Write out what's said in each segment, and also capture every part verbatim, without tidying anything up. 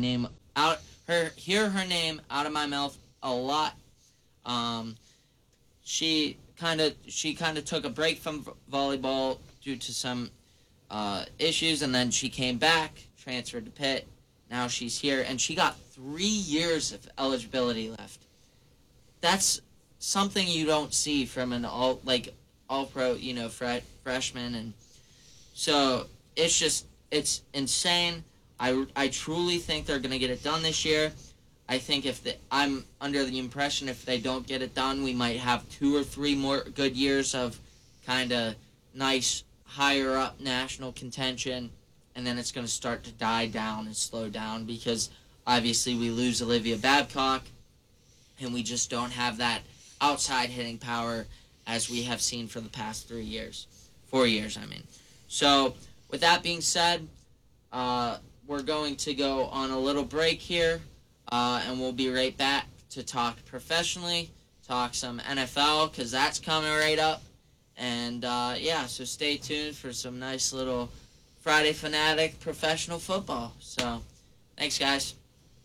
name out her hear her name out of my mouth a lot. Um, she kind of she kind of took a break from volleyball due to some uh, issues, and then she came back, transferred to Pitt. Now she's here, and she got three years of eligibility left. That's something you don't see from an all like all pro, you know, fre- freshman, and so it's just it's insane. I, I truly think they're gonna get it done this year. I think if the, I'm under the impression if they don't get it done, we might have two or three more good years of kind of nice higher up national contention, and then it's going to start to die down and slow down because obviously we lose Olivia Babcock, and we just don't have that outside hitting power as we have seen for the past three years, four years, I mean. So with that being said, uh, we're going to go on a little break here. Uh, and we'll be right back to talk professionally, talk some N F L, because that's coming right up. And, uh, yeah, so stay tuned for some nice little Friday Fanatic professional football. So, thanks, guys.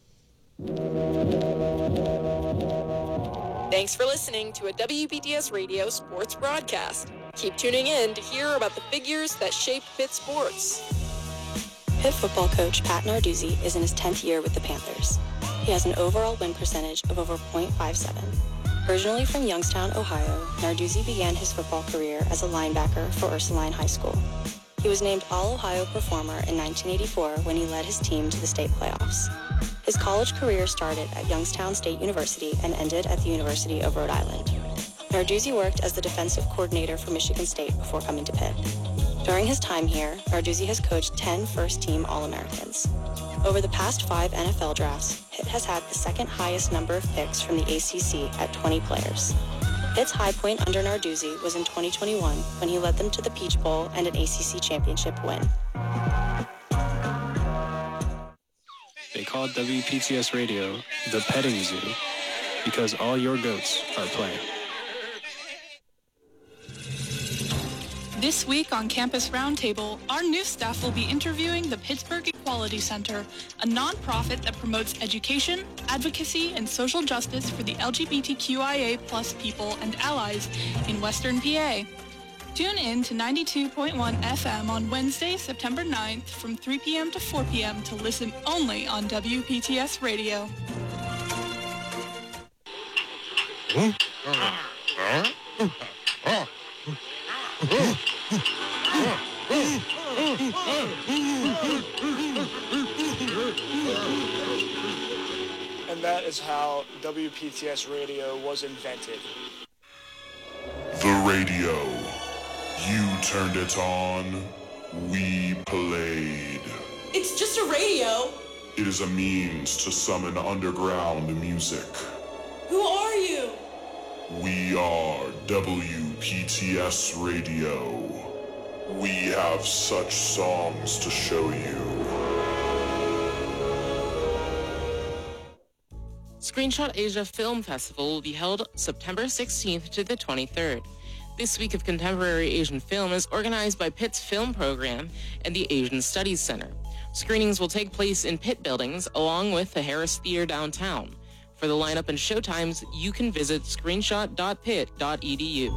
Thanks for listening to a W P T S Radio sports broadcast. Keep tuning in to hear about the figures that shaped Pitt sports. Pitt football coach Pat Narduzzi is in his tenth year with the Panthers. He has an overall win percentage of over point five seven. Originally from Youngstown, Ohio, Narduzzi began his football career as a linebacker for Ursuline High School. He was named All-Ohio Performer in nineteen eighty-four when he led his team to the state playoffs. His college career started at Youngstown State University and ended at the University of Rhode Island. Narduzzi worked as the defensive coordinator for Michigan State before coming to Pitt. During his time here, Narduzzi has coached ten first-team All-Americans. Over the past five N F L drafts, Pitt has had the second highest number of picks from the A C C at twenty players. Pitt's high point under Narduzzi was in twenty twenty-one when he led them to the Peach Bowl and an A C C championship win. They call W P T S Radio the petting zoo because all your goats are playing. This week on Campus Roundtable, our news staff will be interviewing the Pittsburgh Equality Center, a nonprofit that promotes education, advocacy, and social justice for the L G B T Q I A plus people and allies in Western P A. Tune in to ninety-two point one F M on Wednesday, September ninth from three p.m. to four p.m. to listen only on W P T S Radio. And that is how W P T S Radio was invented. The radio. You turned it on. We played. It's just a radio. It is a means to summon underground music. Who are you? We are W P T S Radio. We have such songs to show you. Screenshot Asia Film Festival will be held September sixteenth to the twenty-third. This week of contemporary Asian film is organized by Pitt's film program and the Asian Studies Center. Screenings will take place in Pitt buildings along with the Harris Theater downtown. For the lineup and showtimes, you can visit screenshot dot pitt dot e d u.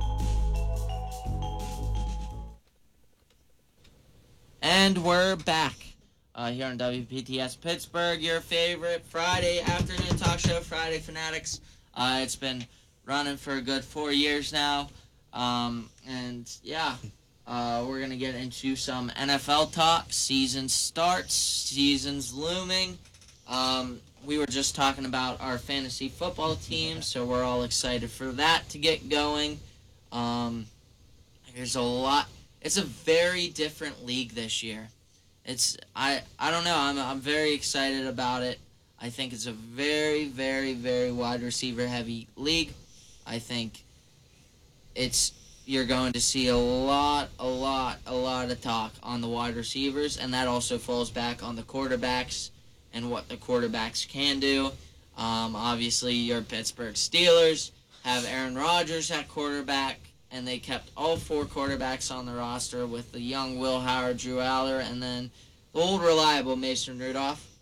And we're back uh, here on W P T S Pittsburgh, your favorite Friday afternoon talk show, Friday Fanatics. Uh, it's been running for a good four years now. Um, and, yeah, uh, we're going to get into some N F L talk. Season starts. Season's looming. Um, we were just talking about our fantasy football team, so we're all excited for that to get going. Um, there's a lot. It's a very different league this year. It's I I don't know. I'm I'm very excited about it. I think it's a very very very wide receiver heavy league. I think it's you're going to see a lot a lot a lot of talk on the wide receivers, and that also falls back on the quarterbacks and what the quarterbacks can do. Um, obviously, your Pittsburgh Steelers have Aaron Rodgers at quarterback, and they kept all four quarterbacks on the roster with the young Will Howard, Drew Aller, and then the old reliable Mason Rudolph.